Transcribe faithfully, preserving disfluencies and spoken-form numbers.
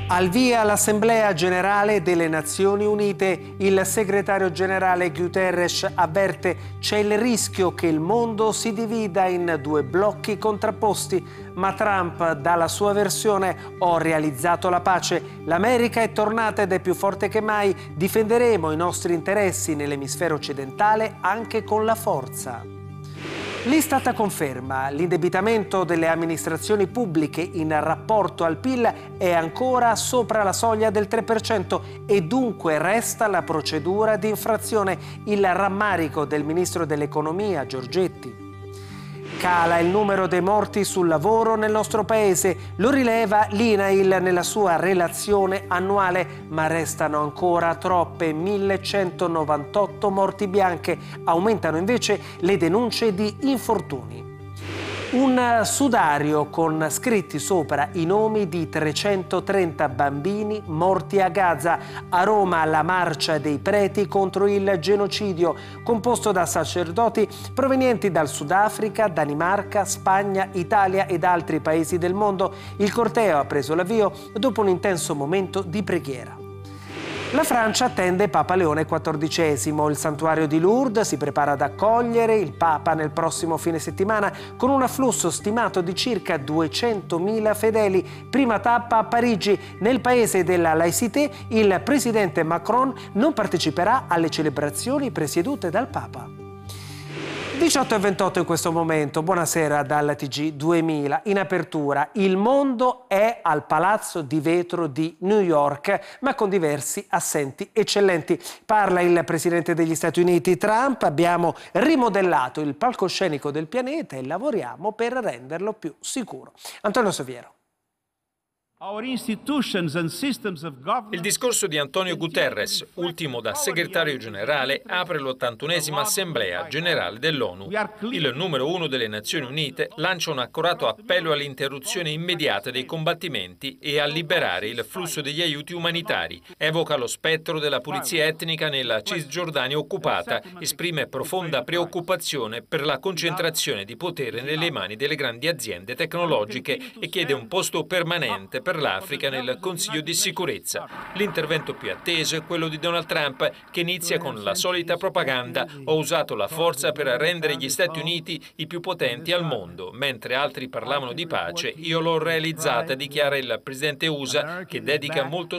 Al via l'Assemblea Generale delle Nazioni Unite. Il segretario generale Guterres avverte: c'è il rischio che il mondo si divida in due blocchi contrapposti, ma Trump dà la sua versione: ho realizzato la pace, l'America è tornata ed è più forte che mai, difenderemo i nostri interessi nell'emisfero occidentale anche con la forza. L'Istat conferma: l'indebitamento delle amministrazioni pubbliche in rapporto al P I L è ancora sopra la soglia del tre per cento e dunque resta la procedura di infrazione. Il rammarico del ministro dell'Economia Giorgetti. Cala il numero dei morti sul lavoro nel nostro paese, lo rileva l'I N A I L nella sua relazione annuale, ma restano ancora troppe, millecentonovantotto morti bianche, aumentano invece le denunce di infortuni. Un sudario con scritti sopra i nomi di trecentotrenta bambini morti a Gaza. A Roma la marcia dei preti contro il genocidio, composto da sacerdoti provenienti dal Sudafrica, Danimarca, Spagna, Italia ed altri paesi del mondo. Il corteo ha preso l'avvio dopo un intenso momento di preghiera. La Francia attende Papa Leone quattordicesimo. Il santuario di Lourdes si prepara ad accogliere il Papa nel prossimo fine settimana con un afflusso stimato di circa duecentomila fedeli. Prima tappa a Parigi. Nel paese della laïcité il presidente Macron non parteciperà alle celebrazioni presiedute dal Papa. diciotto e ventotto in questo momento, buonasera dal T G duemila. In apertura, il mondo è al Palazzo di Vetro di New York, ma con diversi assenti eccellenti. Parla il presidente degli Stati Uniti Trump: abbiamo rimodellato il palcoscenico del pianeta e lavoriamo per renderlo più sicuro. Antonio Soviero. Il discorso di Antonio Guterres, ultimo da segretario generale, apre l'ottantunesima Assemblea Generale dell'ONU. Il numero uno delle Nazioni Unite lancia un accorato appello all'interruzione immediata dei combattimenti e a liberare il flusso degli aiuti umanitari. Evoca lo spettro della pulizia etnica nella Cisgiordania occupata, esprime profonda preoccupazione per la concentrazione di potere nelle mani delle grandi aziende tecnologiche e chiede un posto permanente per l'Africa nel Consiglio di sicurezza. L'intervento più atteso è quello di Donald Trump, che inizia con la solita propaganda: ho usato la forza per rendere gli Stati Uniti i più potenti al mondo. Mentre altri parlavano di pace, io l'ho realizzata, dichiara il presidente U S A, che dedica molto